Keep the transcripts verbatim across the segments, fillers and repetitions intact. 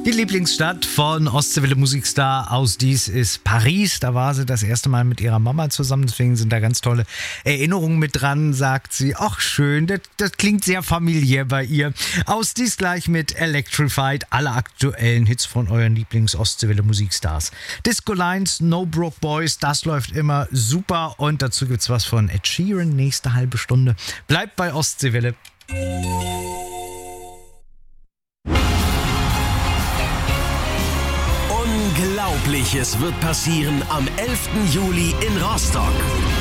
Die Lieblingsstadt von Ostseewelle Musikstar aus Dies ist Paris. Da war sie das erste Mal mit ihrer Mama zusammen. Deswegen sind da ganz tolle Erinnerungen mit dran, sagt sie. Ach schön, das, das klingt sehr familiär bei ihr. Aus Dies gleich mit Electrified. Alle aktuellen Hits von euren Lieblings-Ostseewelle Musikstars. Disco Lines, No Broke Boys, das läuft immer super. Und dazu gibt's was von Ed Sheeran. Nächste halbe Stunde. Bleibt bei Ostseewelle. Unglaubliches wird passieren am elften Juli in Rostock.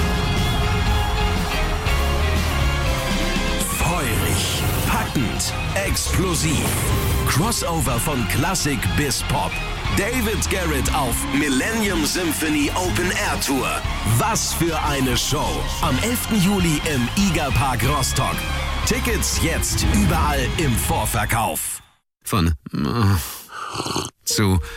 Feurig, packend, explosiv. Crossover von Klassik bis Pop. David Garrett auf Millennium Symphony Open Air Tour. Was für eine Show. Am elften Juli im Iga Park Rostock. Tickets jetzt überall im Vorverkauf. Von zu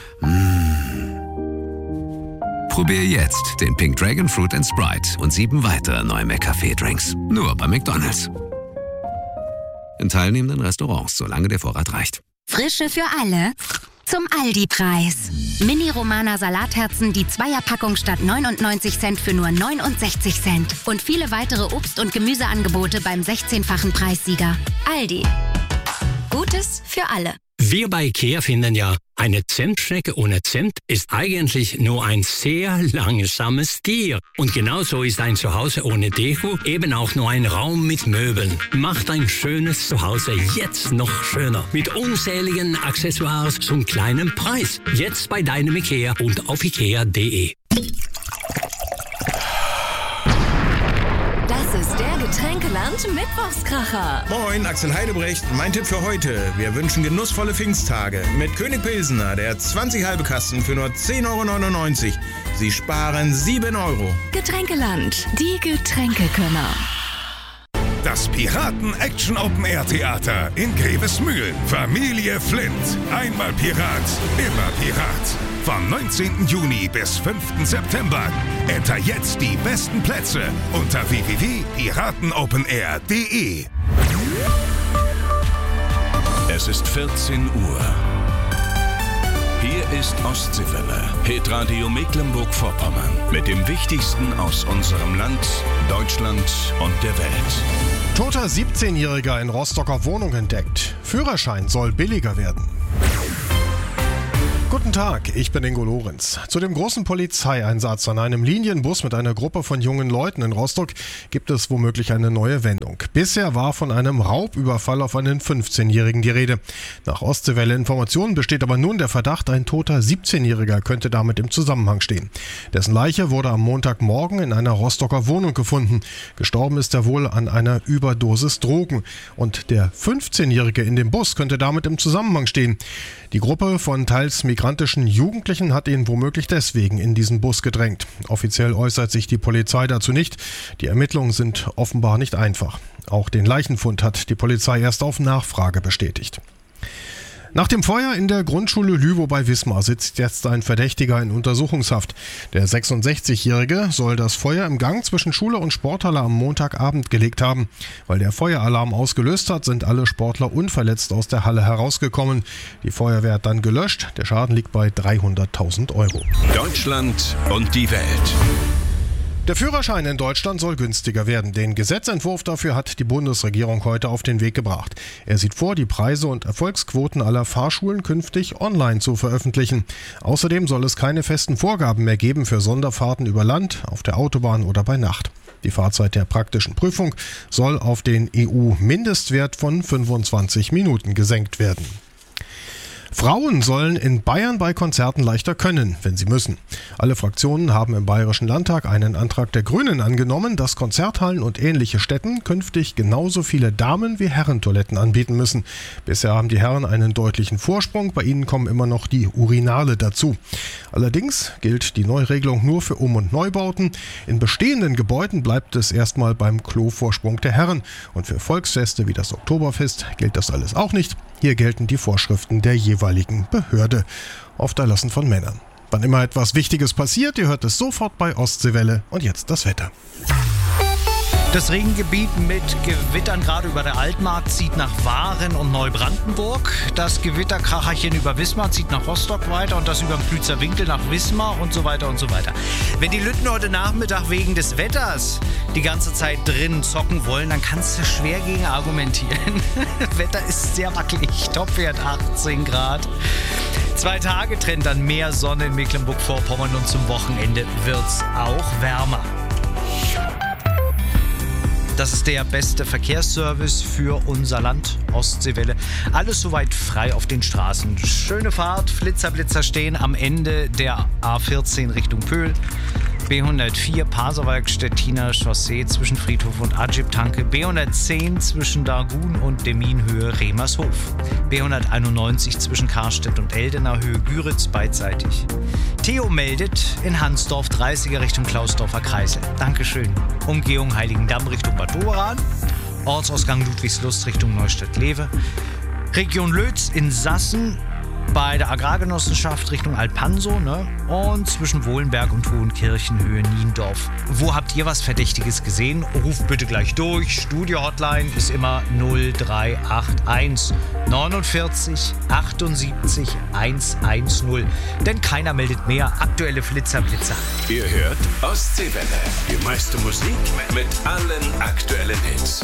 Probier jetzt den Pink Dragon Fruit and Sprite und sieben weitere neue McCafé-Drinks. Nur bei McDonald's. In teilnehmenden Restaurants, solange der Vorrat reicht. Frische für alle zum Aldi-Preis. Mini-Romana Salatherzen, die Zweierpackung statt neunundneunzig Cent für nur neunundsechzig Cent. Und viele weitere Obst- und Gemüseangebote beim sechzehnfachen Preissieger. Aldi. Gutes für alle. Wir bei IKEA finden ja, eine Zentschnecke ohne Zimt ist eigentlich nur ein sehr langsames Tier. Und genauso ist ein Zuhause ohne Deko eben auch nur ein Raum mit Möbeln. Macht ein schönes Zuhause jetzt noch schöner. Mit unzähligen Accessoires zum kleinen Preis. Jetzt bei deinem IKEA und auf ikea punkt de. Das ist der Getränkeland Mittwochskracher. Moin, Axel Heidebrecht. Mein Tipp für heute. Wir wünschen genussvolle Pfingsttage. Mit König Pilsener, der zwanzig halbe Kasten für nur zehn Euro neunundneunzig. Sie sparen sieben Euro. Getränkeland, die Getränkekönner. Das Piraten-Action-Open-Air-Theater in Grevesmühlen. Familie Flint. Einmal Pirat, immer Pirat. Vom neunzehnten Juni bis fünften September. Enter jetzt die besten Plätze unter w w w punkt piratenopenair punkt de. Es ist vierzehn Uhr. Hier ist Ostseewelle, Hitradio Mecklenburg-Vorpommern. Mit dem Wichtigsten aus unserem Land, Deutschland und der Welt. Toter siebzehnjähriger in Rostocker Wohnung entdeckt. Führerschein soll billiger werden. Guten Tag, ich bin Ingo Lorenz. Zu dem großen Polizeieinsatz an einem Linienbus mit einer Gruppe von jungen Leuten in Rostock gibt es womöglich eine neue Wendung. Bisher war von einem Raubüberfall auf einen fünfzehnjährigen die Rede. Nach Ostseewelle Informationen besteht aber nun der Verdacht, ein toter siebzehnjähriger könnte damit im Zusammenhang stehen. Dessen Leiche wurde am Montagmorgen in einer Rostocker Wohnung gefunden. Gestorben ist er wohl an einer Überdosis Drogen. Und der fünfzehnjährige in dem Bus könnte damit im Zusammenhang stehen. Die Gruppe von teils migrantischen Jugendlichen hat ihn womöglich deswegen in diesen Bus gedrängt. Offiziell äußert sich die Polizei dazu nicht. Die Ermittlungen sind offenbar nicht einfach. Auch den Leichenfund hat die Polizei erst auf Nachfrage bestätigt. Nach dem Feuer in der Grundschule Lüwow bei Wismar sitzt jetzt ein Verdächtiger in Untersuchungshaft. Der sechsundsechzigjährige soll das Feuer im Gang zwischen Schule und Sporthalle am Montagabend gelegt haben. Weil der Feueralarm ausgelöst hat, sind alle Sportler unverletzt aus der Halle herausgekommen. Die Feuerwehr hat dann gelöscht. Der Schaden liegt bei dreihunderttausend Euro. Deutschland und die Welt. Der Führerschein in Deutschland soll günstiger werden. Den Gesetzentwurf dafür hat die Bundesregierung heute auf den Weg gebracht. Er sieht vor, die Preise und Erfolgsquoten aller Fahrschulen künftig online zu veröffentlichen. Außerdem soll es keine festen Vorgaben mehr geben für Sonderfahrten über Land, auf der Autobahn oder bei Nacht. Die Fahrzeit der praktischen Prüfung soll auf den E U-Mindestwert von fünfundzwanzig Minuten gesenkt werden. Frauen sollen in Bayern bei Konzerten leichter können, wenn sie müssen. Alle Fraktionen haben im Bayerischen Landtag einen Antrag der Grünen angenommen, dass Konzerthallen und ähnliche Stätten künftig genauso viele Damen- wie Herrentoiletten anbieten müssen. Bisher haben die Herren einen deutlichen Vorsprung, bei ihnen kommen immer noch die Urinale dazu. Allerdings gilt die Neuregelung nur für Um- und Neubauten. In bestehenden Gebäuden bleibt es erstmal beim Klovorsprung der Herren. Und für Volksfeste wie das Oktoberfest gilt das alles auch nicht. Hier gelten die Vorschriften der jeweiligen Behörde, oft erlassen von Männern. Wann immer etwas Wichtiges passiert, ihr hört es sofort bei Ostseewelle. Und jetzt das Wetter. Das Regengebiet mit Gewittern gerade über der Altmark zieht nach Waren und Neubrandenburg. Das Gewitterkracherchen über Wismar zieht nach Rostock weiter und das über den Plützer Winkel nach Wismar und so weiter und so weiter. Wenn die Lütten heute Nachmittag wegen des Wetters die ganze Zeit drin zocken wollen, dann kannst du schwer gegen argumentieren. Wetter ist sehr wackelig, Topwert achtzehn Grad. Zwei Tage Trend dann mehr Sonne in Mecklenburg-Vorpommern und zum Wochenende wird's auch wärmer. Das ist der beste Verkehrsservice für unser Land, Ostseewelle. Alles soweit frei auf den Straßen. Schöne Fahrt, Flitzerblitzer stehen am Ende der A vierzehn Richtung Pöhl. B hundertvier Pasewalk Stettiner Chaussee zwischen Friedhof und Ajib-Tanke. B hundertzehn zwischen Dargun und Deminhöhe Remershof. B hunderteinundneunzig zwischen Karstedt und Eldener Höhe Güritz beidseitig. Theo meldet in Hansdorf dreißiger Richtung Klausdorfer Kreisel. Dankeschön. Umgehung Heiligendamm Richtung Bad Doberan. Ortsausgang Ludwigslust Richtung Neustadt-Lewe. Region Lötz in Sassen bei der Agrargenossenschaft Richtung Alpanso, ne? Und zwischen Wohlenberg und Hohenkirchen Höhe Niendorf. Wo habt ihr was Verdächtiges gesehen? Ruft bitte gleich durch. Studio-Hotline ist immer null drei acht eins neunundvierzig achtundsiebzig hundertzehn. Denn keiner meldet mehr. Aktuelle Flitzerblitzer. Ihr hört Ostseewelle. Die meiste Musik mit allen aktuellen Hits.